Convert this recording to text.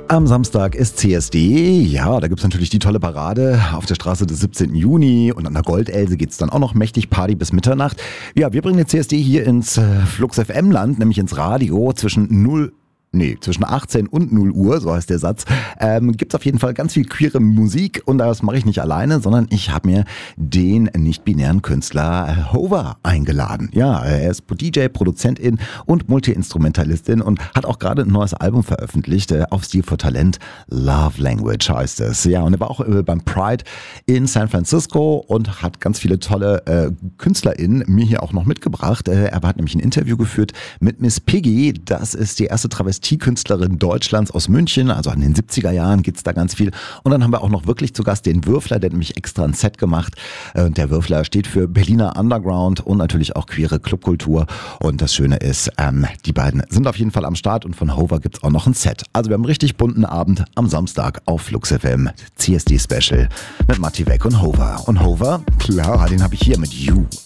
Am Samstag ist CSD. Ja, da gibt es natürlich die tolle Parade auf der Straße des 17. Juni und an der Goldelse geht es dann auch noch mächtig Party bis Mitternacht. Ja, wir bringen den CSD hier ins Flux FM-Land, nämlich ins Radio zwischen 18 und 0 Uhr, so heißt der Satz, gibt es auf jeden Fall ganz viel queere Musik und das mache ich nicht alleine, sondern ich habe mir den nicht-binären Künstler Hover eingeladen. Ja, er ist DJ, Produzentin und Multi-Instrumentalistin und hat auch gerade ein neues Album veröffentlicht, auf Stil for Talent, Love Language heißt es. Ja, und er war auch beim Pride in San Francisco und hat ganz viele tolle KünstlerInnen mir hier auch noch mitgebracht. Er hat nämlich ein Interview geführt mit Miss Piggy, das ist die erste Travestiekünstlerin Deutschlands aus München, also an den 70er Jahren gibt's da ganz viel. Und dann haben wir auch noch wirklich zu Gast den Würfler, der hat nämlich extra ein Set gemacht. Der Würfler steht für Berliner Underground und natürlich auch queere Clubkultur. Und das Schöne ist, die beiden sind auf jeden Fall am Start und von Hover gibt's auch noch ein Set. Also wir haben einen richtig bunten Abend am Samstag auf Flux FM, CSD Special mit Matti Weck und Hover. Und Hover, klar, den habe ich hier mit You.